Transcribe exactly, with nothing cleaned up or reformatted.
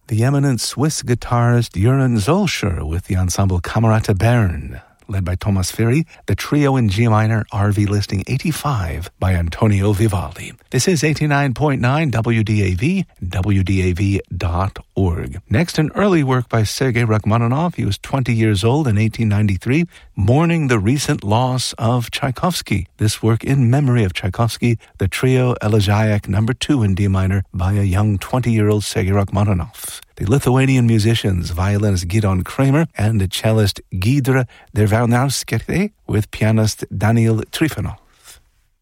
the eminent Swiss guitarist Jürgen Zolscher with the ensemble Camerata Bern, led by Thomas Ferry, the trio in G minor, R V listing eighty-five by Antonio Vivaldi. This is eighty-nine point nine W D A V, W D A V dot org. Next, an early work by Sergei Rachmaninoff. He was twenty years old in eighteen ninety-three, mourning the recent loss of Tchaikovsky. This work in memory of Tchaikovsky, the trio Elegiac number two in D minor by a young twenty-year-old Sergei Rachmaninoff. The Lithuanian musicians, violinist Gidon Kramer and the cellist Gidre Dervarnauskete with pianist Daniel Trifonov.